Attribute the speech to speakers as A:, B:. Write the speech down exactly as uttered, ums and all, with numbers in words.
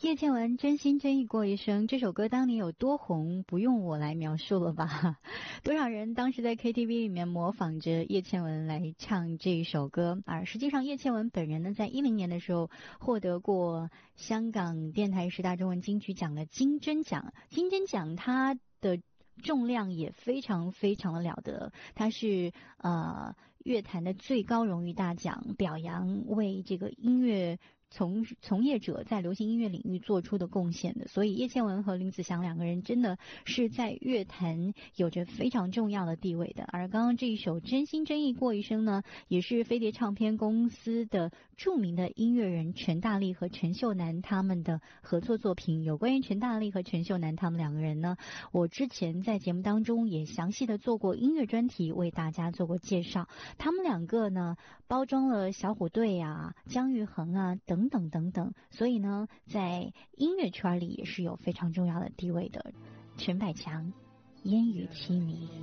A: 叶倩文真心真意过一生，这首歌当年有多红，不用我来描述了吧？多少人当时在 K T V 里面模仿着叶倩文来唱这一首歌，而实际上叶倩文本人呢，在一零年的时候获得过香港电台十大中文金曲奖的金针奖。金针奖它的重量也非常非常的了得，它是呃乐坛的最高荣誉大奖，表扬为这个音乐从从业者在流行音乐领域做出的贡献的。所以叶倩文和林子祥两个人真的是在乐坛有着非常重要的地位的。而刚刚这一首真心真意过一生呢，也是飞碟唱片公司的著名的音乐人陈大力和陈秀楠他们的合作作品。有关于陈大力和陈秀楠他们两个人呢，我之前在节目当中也详细的做过音乐专题，为大家做过介绍。他们两个呢，包装了小虎队啊、姜育恒啊等等等等，所以呢，在音乐圈里也是有非常重要的地位的。陈百强，烟雨凄迷。